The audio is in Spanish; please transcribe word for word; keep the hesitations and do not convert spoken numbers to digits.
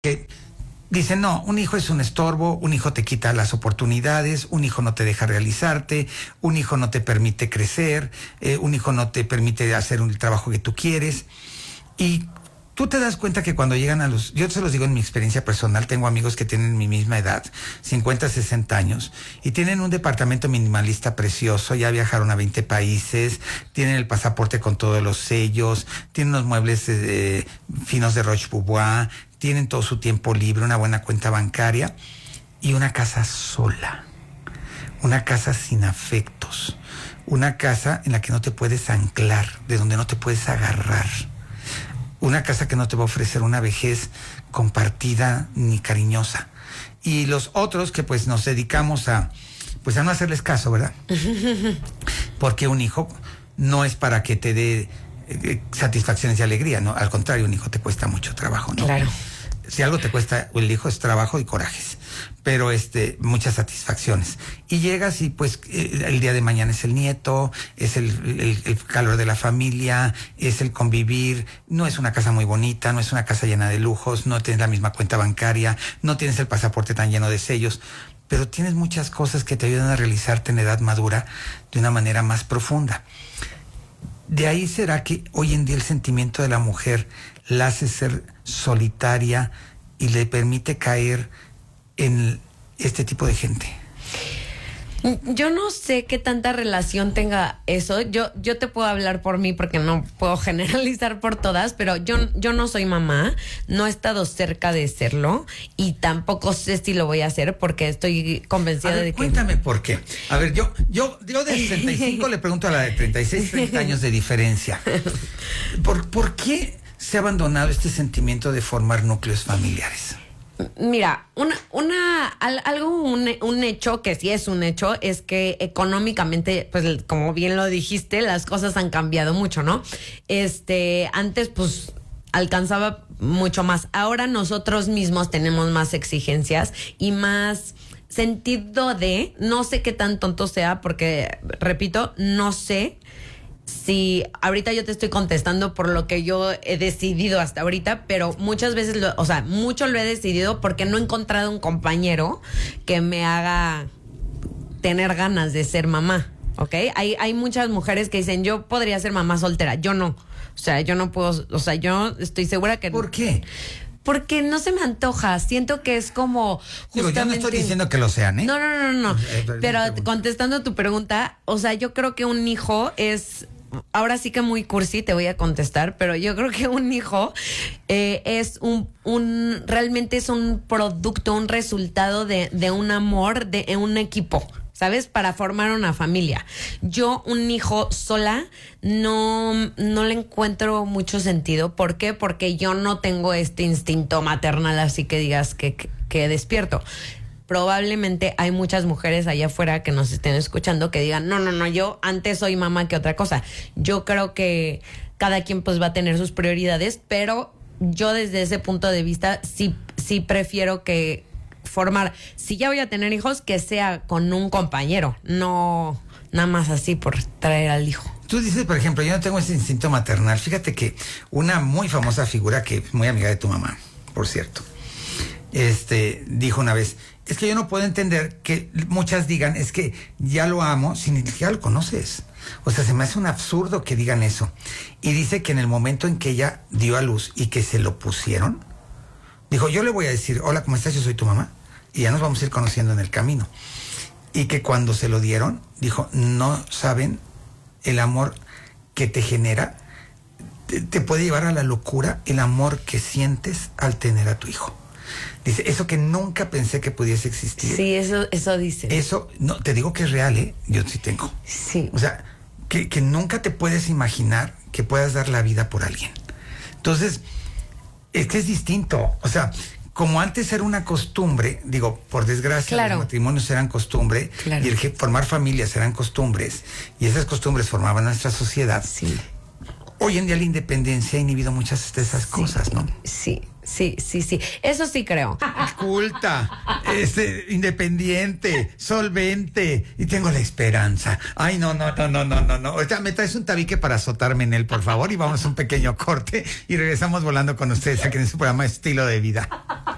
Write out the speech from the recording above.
que dicen, no, un hijo es un estorbo, un hijo te quita las oportunidades, un hijo no te deja realizarte, un hijo no te permite crecer, eh, un hijo no te permite hacer un, el trabajo que tú quieres. Y tú te das cuenta que cuando llegan a los... Yo se los digo en mi experiencia personal, tengo amigos que tienen mi misma edad, cincuenta, sesenta años, y tienen un departamento minimalista precioso, ya viajaron a veinte países, tienen el pasaporte con todos los sellos, tienen unos muebles eh, finos de Roche Bobois, tienen todo su tiempo libre, una buena cuenta bancaria y una casa sola, una casa sin afectos, una casa en la que no te puedes anclar, de donde no te puedes agarrar, una casa que no te va a ofrecer una vejez compartida ni cariñosa. Y los otros que pues nos dedicamos a, pues a no hacerles caso, ¿verdad? Porque un hijo no es para que te dé eh, satisfacciones y alegría, ¿no? Al contrario, un hijo te cuesta mucho trabajo, ¿no? Claro. Si algo te cuesta el hijo es trabajo y corajes, pero este muchas satisfacciones. Y llegas y pues el día de mañana es el nieto, es el, el, el calor de la familia, es el convivir. No es una casa muy bonita, no es una casa llena de lujos, no tienes la misma cuenta bancaria, no tienes el pasaporte tan lleno de sellos, pero tienes muchas cosas que te ayudan a realizarte en edad madura de una manera más profunda. De ahí será que hoy en día el sentimiento de la mujer la hace ser solitaria y le permite caer en este tipo de gente. Yo no sé qué tanta relación tenga eso. Yo, yo te puedo hablar por mí porque no puedo generalizar por todas, pero yo, yo no soy mamá, no he estado cerca de serlo y tampoco sé si lo voy a hacer porque estoy convencida a ver, de que... Cuéntame por qué. A ver, yo, yo, yo de sesenta y cinco le pregunto a la de treinta y seis, treinta años de diferencia. ¿Por, ¿Por qué se ha abandonado este sentimiento de formar núcleos familiares? Mira, una, una, algo, un, un hecho que sí es un hecho es que económicamente, pues como bien lo dijiste, las cosas han cambiado mucho, ¿no? Este, antes pues alcanzaba mucho más. Ahora nosotros mismos tenemos más exigencias y más sentido de, no sé qué tan tonto sea, porque repito, no sé si ahorita yo te estoy contestando por lo que yo he decidido hasta ahorita, pero muchas veces, lo, o sea, mucho lo he decidido porque no he encontrado un compañero que me haga tener ganas de ser mamá, ¿ok? Hay, hay muchas mujeres que dicen, yo podría ser mamá soltera, yo no. O sea, yo no puedo, o sea, yo estoy segura que... ¿Por qué? Porque no se me antoja, siento que es como justamente... Digo, yo no estoy diciendo que lo sean, ¿eh? No, no, no, no, pero contestando a tu pregunta, o sea, yo creo que un hijo es... Ahora sí que muy cursi te voy a contestar, pero yo creo que un hijo eh, es un, un, realmente es un producto, un resultado de, de un amor, de un equipo, ¿sabes? Para formar una familia. Yo, un hijo sola, no, no le encuentro mucho sentido. ¿Por qué? Porque yo no tengo este instinto maternal, así que digas que, que, que despierto. Probablemente hay muchas mujeres allá afuera que nos estén escuchando que digan, no, no, no, yo antes soy mamá que otra cosa. Yo creo que cada quien pues va a tener sus prioridades, pero yo desde ese punto de vista sí, sí prefiero que formar, si ya voy a tener hijos, que sea con un compañero, no nada más así por traer al hijo. Tú dices, por ejemplo, yo no tengo ese instinto maternal. Fíjate que una muy famosa figura, que es muy amiga de tu mamá, por cierto, este, dijo una vez, es que yo no puedo entender que muchas digan, es que ya lo amo sin ni siquiera lo conoces. O sea, se me hace un absurdo que digan eso. Y dice que en el momento en que ella dio a luz y que se lo pusieron, dijo, yo le voy a decir, hola, ¿cómo estás? Yo soy tu mamá. Y ya nos vamos a ir conociendo en el camino. Y que cuando se lo dieron, dijo, no saben el amor que te genera, te, te puede llevar a la locura el amor que sientes al tener a tu hijo. Dice, eso que nunca pensé que pudiese existir. Sí, eso, eso dice. Eso, no, te digo que es real, ¿eh? Yo sí tengo. Sí. O sea, que, que nunca te puedes imaginar que puedas dar la vida por alguien. Entonces, es que es distinto. O sea, como antes era una costumbre, digo, por desgracia, claro, los matrimonios eran costumbre, claro, y el formar familias eran costumbres, y esas costumbres formaban nuestra sociedad. Sí. Hoy en día la independencia ha inhibido muchas de esas sí, cosas, ¿no? Sí, sí, sí, sí. Eso sí creo. Culta, este, independiente, solvente, y tengo la esperanza. Ay, no, no, no, no, no, no, no. Ahorita me traes un tabique para azotarme en él, por favor, y vamos a un pequeño corte y regresamos volando con ustedes aquí en su programa Estilo de Vida.